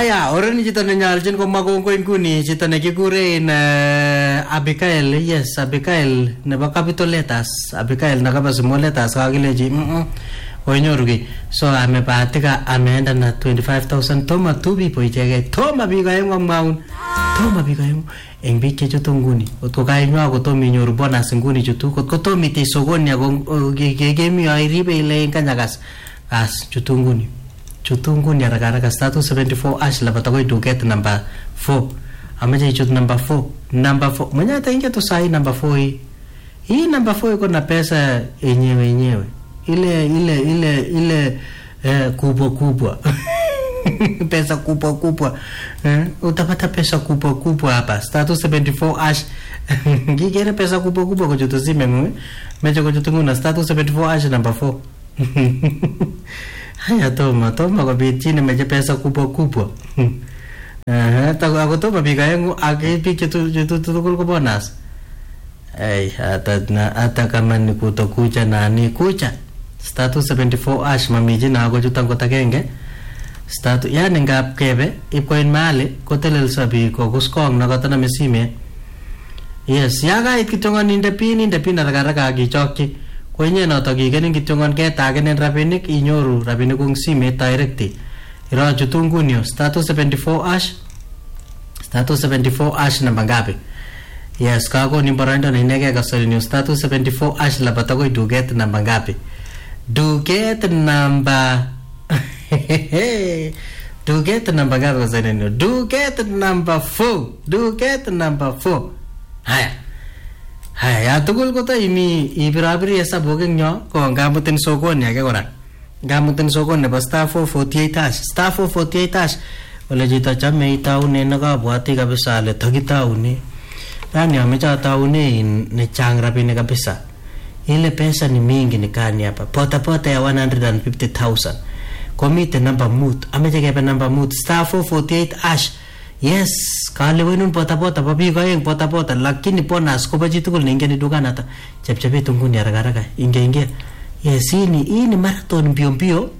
Aya, oren chito nenyalchin komwa kongoi nguni chito nekikuren Abigail, yes, Abigail nebo capital letters, Abigail nakaba small letters kakilechi oinyoru ki. So amebahatika ameenda na 25,000 toma tu bipo ichege. Toma bigo aengu amwaun. Toma bigo aengu. Eng biik chechutu nguni. Kotko kainywa kotomi inyoru bonus nguni chutu. Kotko tomi te sokoni ako kemi airibe ile kanyakas. As chutu nguni. Chutu nguni haraka status 74 ash labatako duket number 4. Ameje chutu number 4. Number 4. Mwenye ataingia tu sahi number 4 hii. Hii number 4 iko na pesa yenyewe. Ile kubwa pesa kubwa utapata pesa kubwa hapa status 74 ash ngigere pesa kubwa kujutu zime meje kujutu nguna status 74 ash number 4 haya toma kwa bitini meje pesa kubwa takutoma biga yangu akipiche tu kwa bonus hata kama ni kutokucha na ni kucha status 74 ash mamiji na ako chutan kotakenge status yani ngap kebe ipkoin mali kotelel sabi ko kuskong na katana mesime yes yaga ikitongon inde pin haraka gichokchi kwenye noto kigenin kitongon ketagenen rabinik inyoru rabinik kung sime direct iro chutungunyo status 74 ash namba ngapi. Yes, kako ni baranda na inege kasali ni status 74 ash labatako duget namba ngapi. Duget namba duget namba ngapi kasali ni duget number 4 haya tugul kota imi ibirabiri hesabu nyo ko ngamutin sokoni yake kora ngamutin sokoni ba star 448 ash wala jita chame itaune nakabwati kabisa ale takitaune yani amecha taune ni chang rabinik kabisa. Ile pesa ni mingi nikani hapa. Pota ya 150,000. Komite namba mood. Amecha kepe namba mood. Star 448 ash. Yes. Kale wenun pota pabigo yung pota. Lakini bonus ko ba jitukul ni ingeni dukan ata. Chep tungkuni haraka. Inge. Yes, ini marathon mbio.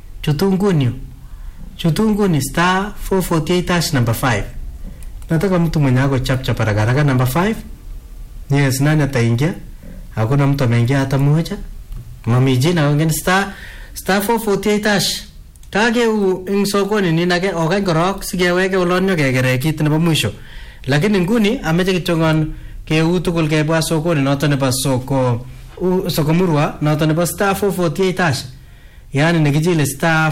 Chutunguni star 448 ash number 5. Nataka mtu mwenye ako chap haraka number 5. Yes, nani ataingia? Hakuna mtu ameingia hata mmoja. Mamiji na wengine star 448 ash. Kage sokoni ninake okai korok sigeweke ulonyo kegere kit nebo mwisho. Lakini nguni ameche kichongon keu tugul kebwa sokoni noto nebo sokomurwa noto nebo star 448 ash. Yani nekijile star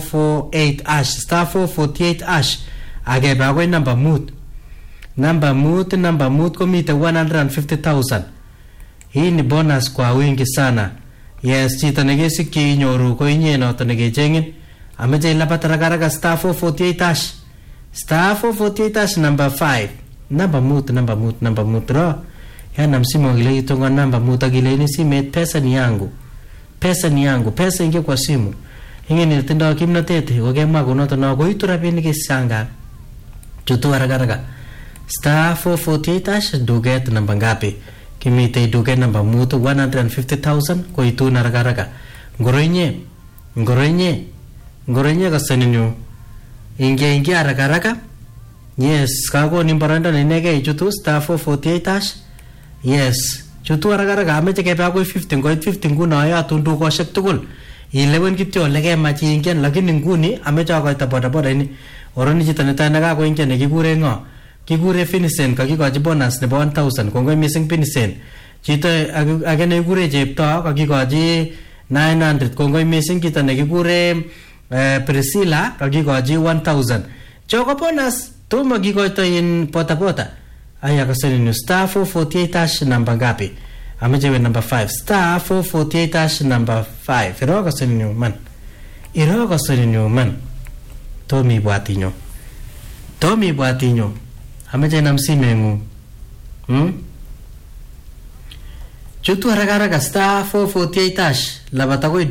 448 ash. Agebe akoi number mood. Number mood komite 150,000. Hii ni bonus kwa wingi sana. Yes, chita negesiki inyoru ko inye noto negechengin. Ameje ilapata haraka star 448 ash. Star 448 ash number 5. Number mood ro. Yana msimu gile itonga number mood agile ni simet pesa ni yangu. Pesa inge kwa simu. Inge nilitendo kimnatete kokemwa kunoto na koitu rabinik isanga. Chutu haraka. Star 448 ash duget namba ngapi? Kimite duget namba mutu 150,000 koitu haraka. Ngorenye kasaninyo. Inge haraka. Yes, kako ni baranda na inege chutu star 448 ash. Yes, chutu haraka ameche kepe akoi 50 koit 50 nguna ya tundu koshek tugul. 11 kityo leke machi ingen lakini nguni ameche akoita boda ini. Oroni chito netai nakakoingia nekikure ngo. Kikure Finisen kakikochi bonus nebo 1,000 kongoi missing Finisen. Chito age nekikure Chepto kakikochi 900 kongoi missing chito nekikure Priscilla kakikochi 1,000. Choko bonus tuma kikoito in pota. Aya kasani ni star 448 ash number ngapi? Ameche we number 5. Star 448 ash number 5. Iro kasani ni man. Tomi bwatinyo. Ameche namsime ngu. Chutu haraka star 448 ash. Labatakoi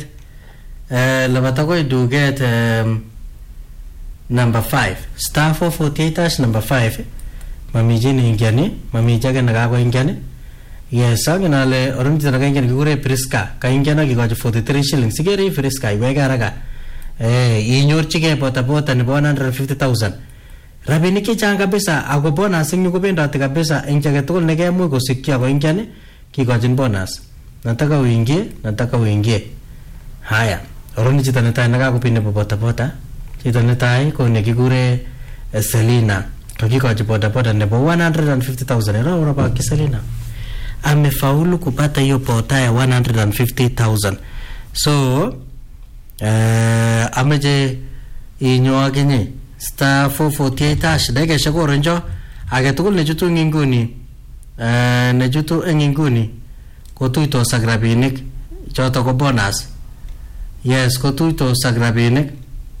duget number 5. Star 448 ash number 5. Mamiji ni ingiani. Mamiji ake nakako ingiani. Yes, aginale orumti naka ingiani kikure Priska. Ka ingiana kikochi 43 shillings. Sigeri Priska iweke haraka. inyorchigei bodaboda nebo 150,000 rabinik chechang kabisa ako bonus ing kobendoti kabisa eng chage tugul nekemuch kosikyi ako ingyan kikochin bonus nataka uingie haya oroni chito netai nekakobit nebo bodaboda chito netai ko nekikure Selina kakikochi bodaboda nebo 150,000 ero baki Selina amefaulu kupata hiyo boda ya 150,000 so ameje inyo akinye star 448 hash dege shakoro njo agetugul nechutu nginguni nechutu nginguni kotuito sagrabinik choto ko bonus yes kotuito sagrabinik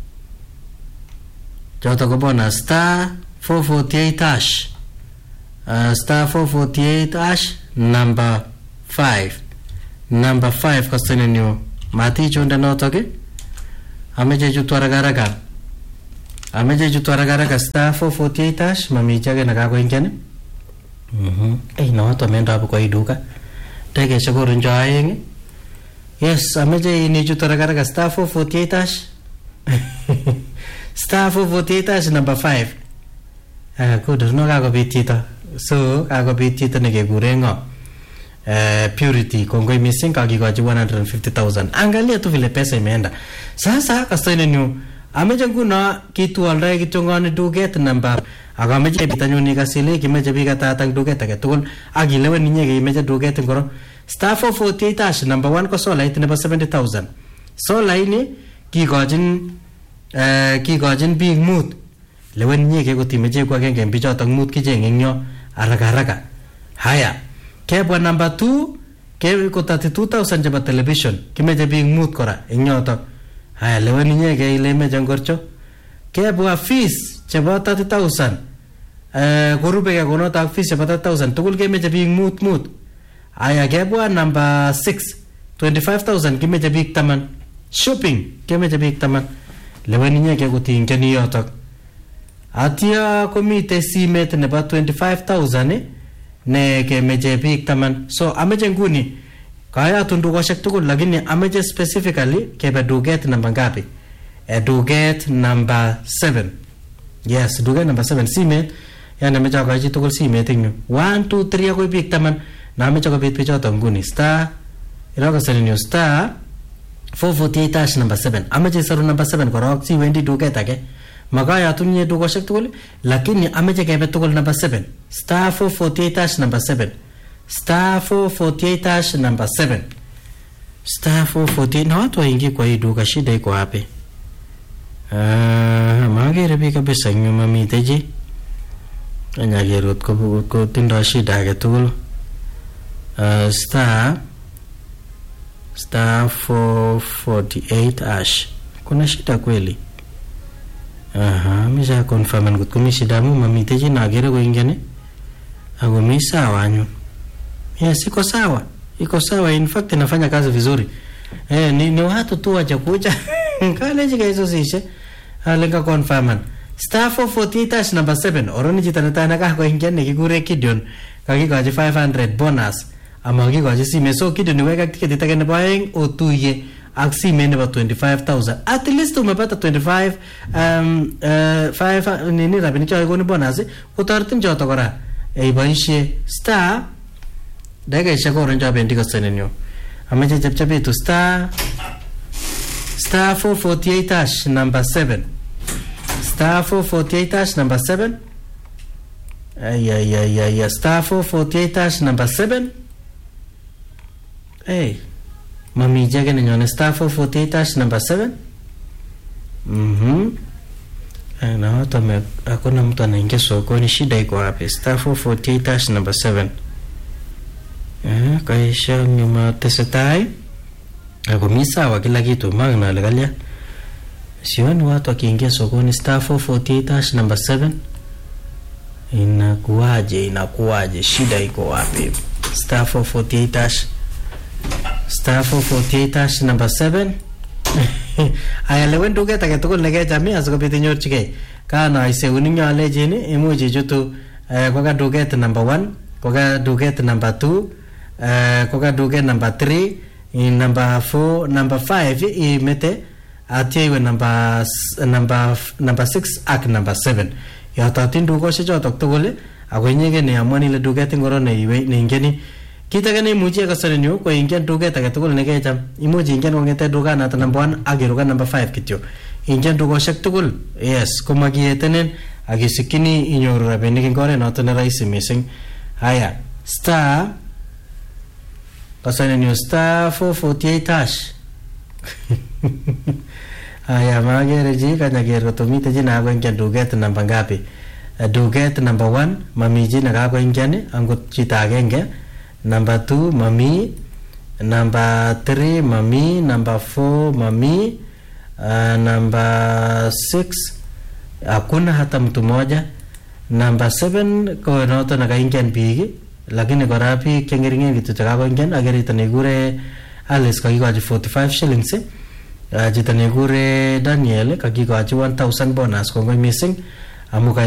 choto ko bonus star 448 hash star 448 hash number 5 kastenenyo mati chonda notoke ameje chutu aragaraka star 448 hash mami chage nakakoingiane no to mendo hapo kwa iduka tege shakoro njo aeng yes ameje ini chutu aragaraka star 448 hash star 448 hash number 5 kudur no kakobit chito so kakobit chito nekekure ngo Purity kongoi missing kakikochi 150,000 angalia tu vile pesa imeenda sasa kastoine nyu ameje nguno kitu aldae kityo ngone duket namba akameje bitanyuni kasile kimeje bika tatang duket age tugul akilewen ninye kimeje duket ngoro star 448 hash number 1 ko solait nebo 70,000 solaini kikochin big mood lewen ninye kotimeje kwa genge bichotok mood kijeng engyo haraka haya kebwa number 2 ke ko 32,000 chebo television kimeje big mood kora engyotok haya lewen ninye ile meje ngorcho kebwa fees chebo 30,000 korube ke konotok fees chebo 30,000 tugul kemeje big mood haya kebwa number 6 25,000 kimeje big taman shopping kimeje big taman lewen ninye kotingeni yotok atia komite simet nebo 25,000 ne kemeje big taman so ameje nguni kaya tundukoshek tugul lakini ameje specifically kebe duget number ngapi duget number 7 yes duget number 7 simet yani ameje kaji tugul simet ing 1 2 3 akoi big taman na ameje kobit bichoto nguni star iroko selenyo star 448 hash number 7 ameje saru number 7 korok si wendi duget age magaya tunye dukoshek tugul lakini ameje kebe tugul number 7 star 448 hash number 7 star 448 hash number 7 star 448 na watu waingi kwa hii duka shida iko wapi magere bi kabisa nyuma miteji anyagerot ko tindo shida age tugul star 448 hash kuna shida kweli misa confirm ngut kumi shida mu mamiteji nagere ko ingene ako misa wanyu yes iko sawa in fact inafanya kazi vizuri ni watu tu wacha kuja kale jiga hizo sishe alenga confirm star 448 hash number 7 oroni jitanata ka ko ingene kigure Gideon kakikoji 500 bonus ama kikoji sime so Gideon weka ticket itake nebo aeng otuye ak sime nebo 25,000 at least umepata 25 5 nini rabini cho ikoni bonus kotortin choto kora iboishe star daga ishakoro njo bendi kostenenyo ameje chepchepe tu star 448 hash number 7 star 448 hash number 7 star 448 hash number 7 mami jage nyone star 448 hash number 7 na watu hakuna mtu anaingia sokoni shida iko wapi star 448 hash number 7 kaisha nyuma tesetai ako misawa kila kitu magna legalia sioni watu wakiingia sokoni star 448 hash number 7 inakuaje shida iko wapi star 448 hash star 448 hash number 7 ayalewen duket age tugul nege jamii asikobit inyorchigei kana iseuni nyale jini imuchi chutu koka duket number 1 koka duket number 2 koka duket number 3 number 4 number 5 imete atya iwe number 6 ak number 7 yototin dukosiek chotok tugul ako inyege ne amwani ile duket ngoro ne iwe ne ingeni kita age neimuchi akasarin yu ko ingen duket age tugul ne kecham imuchi ingen kongete dukanata number 1 ak iruka number 5 kityo ingen dukosiek tugul yes komakietenen akisikini inyoru rabinik ing oret noto ne rahisi mising haya star kasarin yu star 448 hash haya magere ji kanya gero to mite jina ako ingen duket number ngapi duket number 1 mami jina kako ingen angot chita agenge number 2 mami number 3 mami number 4 mami number 6 hakuna hata mtu moja number 7 ko noto nakaingen bigi lakini kora biik chengeringen kitu chakakoingen agerito nekure Alice kakikochi 45 shillings chito nekure Daniel kakikochi 1000 bonus kongoi missing amu